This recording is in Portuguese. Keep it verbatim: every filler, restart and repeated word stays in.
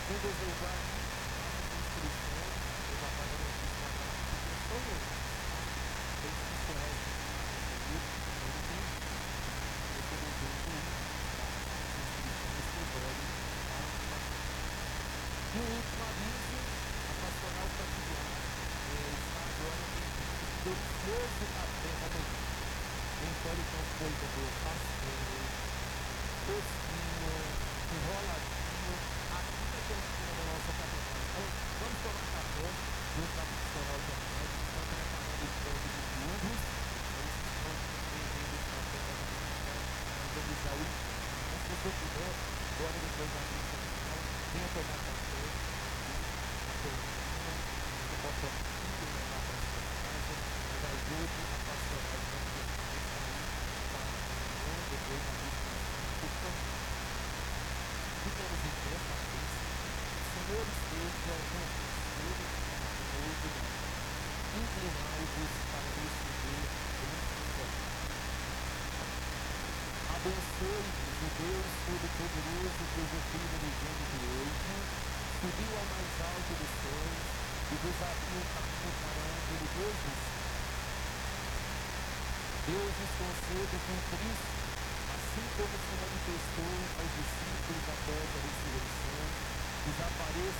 Sem desejar mais inscrições, eu já estava notícia na data que tinha só um ano, tá? Tem inscrições aí, não tem isso. Eu estou devendo aí, tá? As inscrições que o Dori está passando. E o último aviso, a Pastoral Familiar eh, está agora vendendo um delicioso café da manhã. Tem pão com coisa do pastel, tosquinha, enroladinho, aqui na cantina da nossa catedral. Então, vamos tomar café junto com a Pastoral também. Eles estão preparando os pães de tubos. Eles estão vendendo os café da manhã para organizar o encontro. Então, se você puder, agora depois da missa final, venha tomar café aqui na cantina. Você pode tomar tudo e levar para sua casa, mas ajude a Pastoral Familiar. Está aí para amanhã, depois da missa final, por favor. Ficamos em pé para a bênção. O Senhor esteja convosco, Ele está no meio de nós. Inclinai-vos para receber a bênção do altar. Abençoe-vos o Deus Todo-Poderoso, cujo Filho unigênito hoje subiu ao mais alto dos céus e vos abriu o caminho para onde Ele vos está. Deus vos conceda que em Cristo, assim como se manifestou aos discípulos após a ressurreição, vos apareça